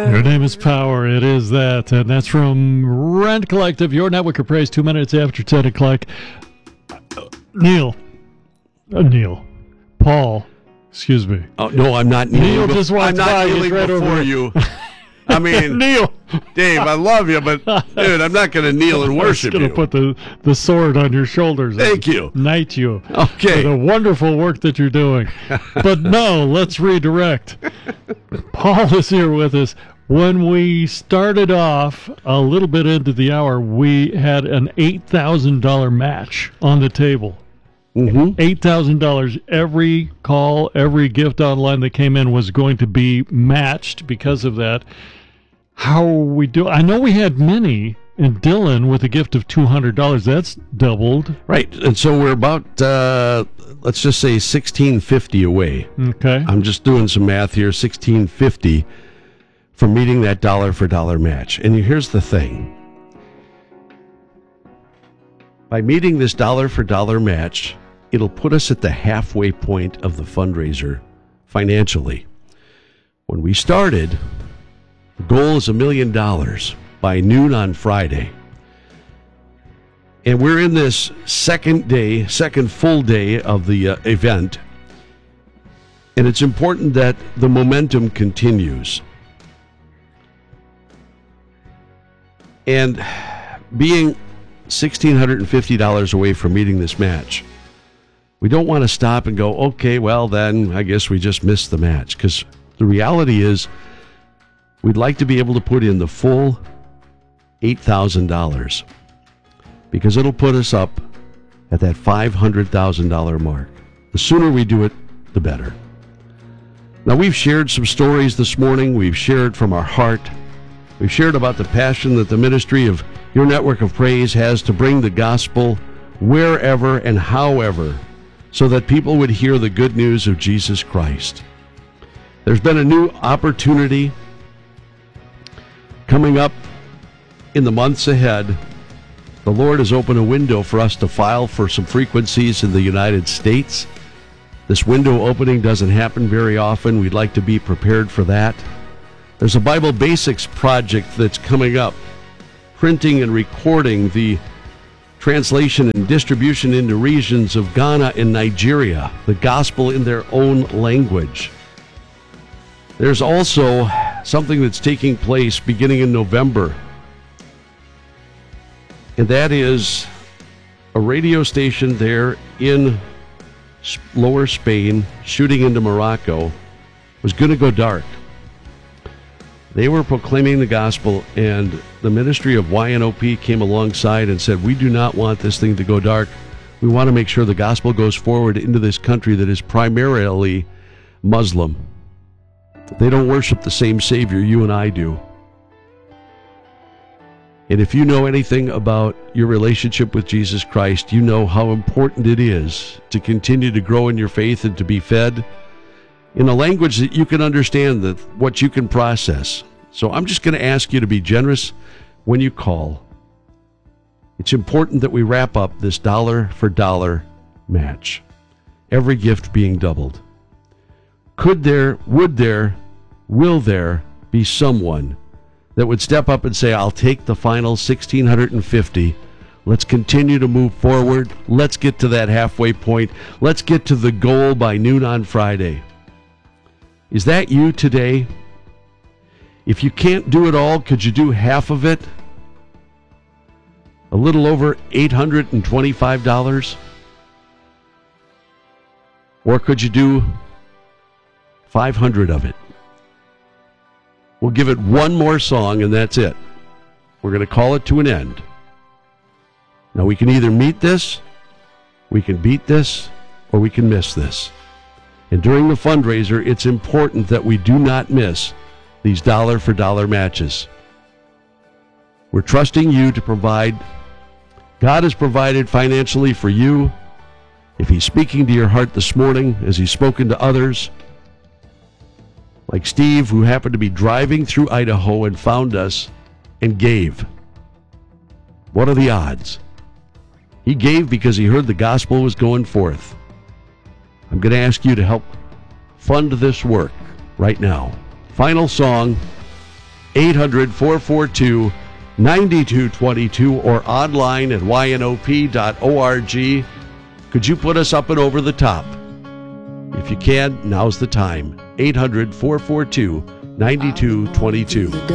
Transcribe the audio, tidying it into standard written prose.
Your name is power. It is that. And that's from Rent Collective, your network of praise, 2 minutes after 10 o'clock. Neil. Paul. Excuse me. Oh, no, I'm not kneeling. Neil just walked by. I'm not kneeling right before you. I mean, Neil. Dave, I love you, but, dude, I'm not going to kneel and worship you. I'm going to put the sword on your shoulders. Thank you. Knight you. Okay. For the wonderful work that you're doing. But no, let's redirect. Paul is here with us. When we started off a little bit into the hour, we had an $8,000 match on the table. Mm-hmm. $8,000. Every call, every gift online that came in was going to be matched because of that. How are we doing? I know we had Minnie and Dylan with a gift of $200. That's doubled. Right. And so we're about, let's just say $1,650 away. Okay. I'm just doing some math here. $1,650 for meeting that dollar for dollar match. And here's the thing. By meeting this dollar for dollar match, it'll put us at the halfway point of the fundraiser financially. When we started, the goal is $1 million by noon on Friday. And we're in this second full day of the event. And it's important that the momentum continues. And being $1,650 away from meeting this match, we don't want to stop and go, okay, well, then I guess we just missed the match. Because the reality is, we'd like to be able to put in the full $8,000 because it'll put us up at that $500,000 mark. The sooner we do it, the better. Now, we've shared some stories this morning. We've shared from our heart. We've shared about the passion that the ministry of Your Network of Praise has to bring the gospel wherever and however so that people would hear the good news of Jesus Christ. There's been a new opportunity coming up in the months ahead. The Lord has opened a window for us to file for some frequencies in the United States. This window opening doesn't happen very often. We'd like to be prepared for that. There's a Bible Basics project that's coming up, printing and recording the translation and distribution into regions of Ghana and Nigeria, the gospel in their own language. There's also something that's taking place beginning in November, and that is a radio station there in Lower Spain, shooting into Morocco, was going to go dark. They were proclaiming the gospel, and the ministry of YNOP came alongside and said, we do not want this thing to go dark. We want to make sure the gospel goes forward into this country that is primarily Muslim. They don't worship the same Savior you and I do. And if you know anything about your relationship with Jesus Christ, you know how important it is to continue to grow in your faith and to be fed in a language that you can understand, that what you can process. So I'm just going to ask you to be generous when you call. It's important that we wrap up this dollar for dollar match, every gift being doubled. Could there, would there, will there be someone that would step up and say, I'll take the final $1,650. Let's continue to move forward. Let's get to that halfway point. Let's get to the goal by noon on Friday. Is that you today? If you can't do it all, could you do half of it? A little over $825? Or could you do 500 of it? We'll give it one more song and that's it. We're going to call it to an end. Now we can either meet this, we can beat this, or we can miss this. And during the fundraiser, it's important that we do not miss these dollar for dollar matches. We're trusting you to provide. God has provided financially for you. If he's speaking to your heart this morning, as he's spoken to others, like Steve, who happened to be driving through Idaho and found us and gave. What are the odds? He gave because he heard the gospel was going forth. I'm going to ask you to help fund this work right now. Final song, 800-442-9222 or online at ynop.org. Could you put us up and over the top? If you can, now's the time. 800-442-9222.